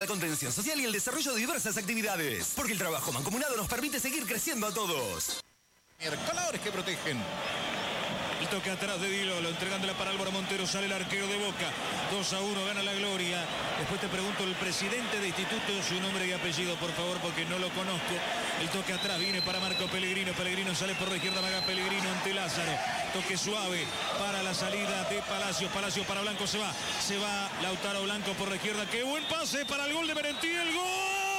contención social y el desarrollo de diversas actividades. Porque el trabajo mancomunado nos permite seguir creciendo a todos. Colores que protegen. El toque atrás de Dilolo, entregándola para Álvaro Montero, sale el arquero de Boca. 2-1, gana la Gloria. Después te pregunto el presidente de instituto, su nombre y apellido, por favor, porque no lo conozco. El toque atrás viene para Marco Pellegrino. Pellegrino sale por la izquierda, Maga Pellegrino ante Lázaro. Toque suave para la salida de Palacios. Palacios para Blanco, se va Lautaro Blanco por la izquierda. ¡Qué buen pase para el gol de Merentiel! ¡Gol!